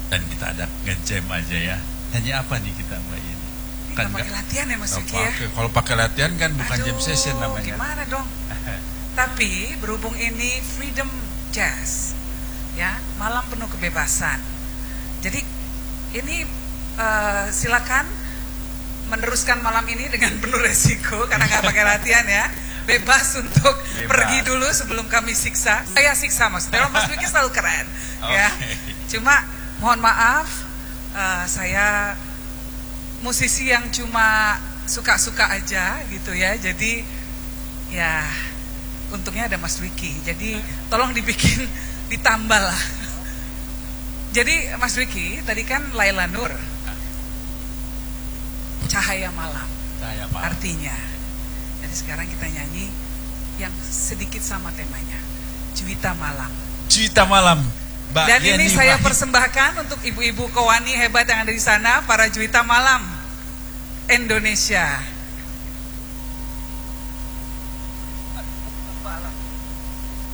Dan kita ada ngejam aja ya. Nyanyi apa nih kita Mbak ini? Kan nggak pakai latihan ya Mas Wiki ya? Kalau pakai latihan kan bukan jam session namanya. Gimana dong? Tapi berhubung ini Freedom Jazz, ya, malam penuh kebebasan. Jadi ini silakan meneruskan malam ini dengan penuh resiko karena nggak pakai latihan ya. Bebas untuk pergi dulu sebelum kami siksa. Saya siksa maksudnya. Mas Wiki selalu keren, ya. Cuma mohon maaf, saya musisi yang cuma suka-suka aja gitu ya. Jadi ya untungnya ada Mas Wiki. Jadi tolong dibikin ditambah lah. Jadi Mas Wiki tadi kan Laila Nur, cahaya malam. Cahaya malam. Artinya. Jadi sekarang kita nyanyi yang sedikit sama temanya, Juwita Malam. Juwita Malam. Mbak Dan Yeni ini saya Wahid. persembahkan untuk ibu-ibu Kowani hebat yang ada di sana, para Juwita Malam Indonesia.